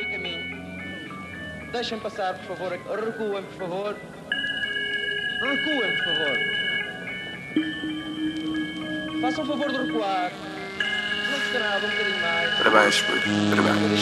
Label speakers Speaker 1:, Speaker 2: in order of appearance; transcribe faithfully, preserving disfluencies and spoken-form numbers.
Speaker 1: meio caminho. Deixem passar, por favor. Recuem, por favor. Recuem, por favor. Façam o favor de recuar. Não custa nada, um bocadinho mais.
Speaker 2: Parabéns, puto. Parabéns.